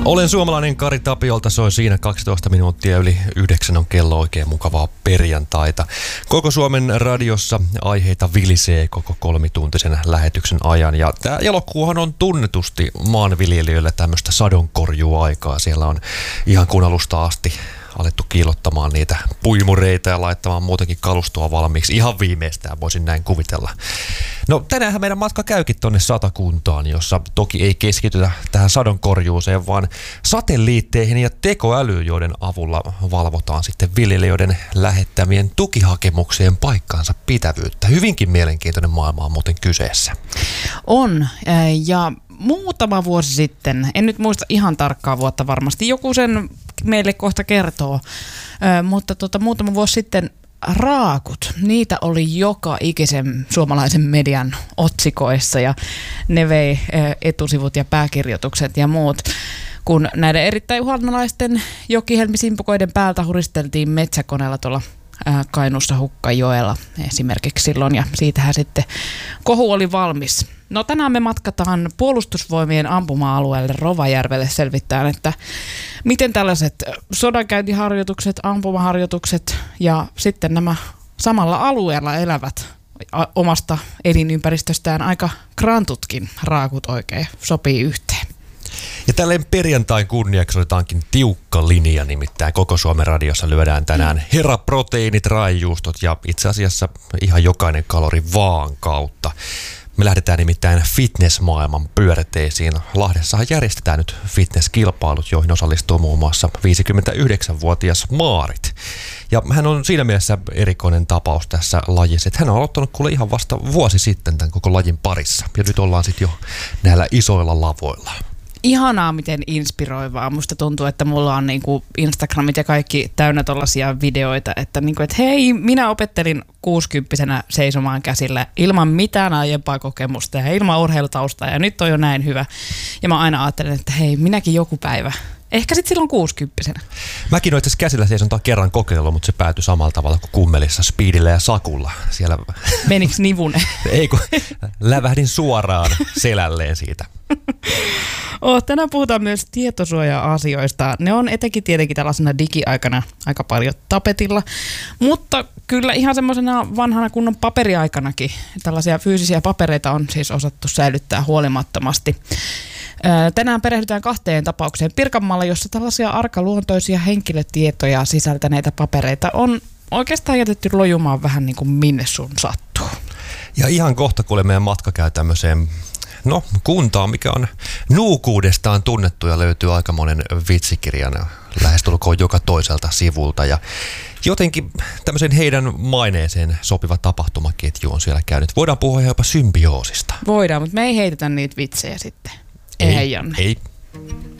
Olen suomalainen, Kari Tapiolta soi siinä 12 minuuttia yli 9 on kello, oikein mukavaa perjantaita. Koko Suomen radiossa aiheita vilisee koko kolmituntisen lähetyksen ajan. Ja tämä elokuuhan on tunnetusti maanviljelijöille tämmöistä sadonkorjuaikaa. Siellä on ihan kun alusta asti alettu kiillottamaan niitä puimureita ja laittamaan muutenkin kalustoa valmiiksi. Ihan viimeistään voisin näin kuvitella. No tänäänhän meidän matka käykin tuonne Satakuntaan, jossa toki ei keskitytä tähän sadonkorjuuseen, vaan satelliitteihin ja tekoälyyn, joiden avulla valvotaan sitten viljelijöiden lähettämien tukihakemuksien paikkaansa pitävyyttä. Hyvinkin mielenkiintoinen maailma on muuten kyseessä. On, ja muutama vuosi sitten, en nyt muista ihan tarkkaa vuotta varmasti, joku sen meille kohta kertoo, mutta muutama vuosi sitten raakut, niitä oli joka ikisen suomalaisen median otsikoissa ja ne vei etusivut ja pääkirjoitukset ja muut. Kun näiden erittäin uhanalaisten jokihelmisimpukoiden päältä huristeltiin metsäkoneella tuolla Kainuussa Hukkajoella esimerkiksi silloin, ja siitähän sitten kohu oli valmis. No tänään me matkataan Puolustusvoimien ampuma-alueelle Rovajärvelle selvittämään, että miten tällaiset sodankäyntiharjoitukset, ampumaharjoitukset ja sitten nämä samalla alueella elävät omasta elinympäristöstään aika krantutkin raakut oikein sopii yhteen. Ja tälleen perjantain kunniaksi otetaankin tiukka linja, nimittäin koko Suomen radiossa lyödään tänään heraproteiinit, raajuustot ja itse asiassa ihan jokainen kalori vaan kautta. Me lähdetään nimittäin fitnessmaailman pyörteisiin. Lahdessahan järjestetään nyt fitnesskilpailut, joihin osallistuu muun muassa 59-vuotias Maarit. Ja hän on siinä mielessä erikoinen tapaus tässä lajissa, että hän on aloittanut kuule ihan vasta vuosi sitten tämän koko lajin parissa. Ja nyt ollaan sitten jo näillä isoilla lavoilla. Ihanaa, miten inspiroivaa. Musta tuntuu, että mulla on niinku Instagramit ja kaikki täynnä tollaisia videoita, että hei, minä opettelin 60-vuotiaana seisomaan käsillä ilman mitään aiempaa kokemusta ja ilman urheilutaustaa ja nyt on jo näin hyvä. Ja mä aina ajattelen, että hei, minäkin joku päivä. Ehkä sitten silloin 60-vuotiaana. Mäkin olen itse asiassa käsillä seisontaa kerran kokeillut, mutta se päätyi samalla tavalla kuin kummelissa, Speedillä ja Sakulla. Siellä... Meniks nivune? Ei, kun lävähdin suoraan selälleen siitä. Tänään puhutaan myös tietosuoja-asioista. Ne on etenkin tietenkin tällaisena digiaikana aika paljon tapetilla, mutta kyllä ihan semmoisena vanhana kunnon paperiaikanakin tällaisia fyysisiä papereita on siis osattu säilyttää huolimattomasti. Tänään perehdytään 2 tapaukseen Pirkanmaalla, jossa tällaisia arkaluontoisia henkilötietoja sisältäneitä papereita on oikeastaan jätetty lojumaan vähän niin kuin minne sun sattuu. Ja ihan kohta kuule meidän matka käy tämmöiseen kuntaan, mikä on nuukuudestaan tunnettu ja löytyy aikamoinen vitsikirjana lähestulkoon joka toiselta sivulta. Ja jotenkin tämmöisen heidän maineeseen sopiva tapahtumaketju on siellä käynyt. Voidaan puhua jopa symbioosista. Voidaan, mutta me ei heitetä niitä vitsejä sitten. Ei, Janne. Ei.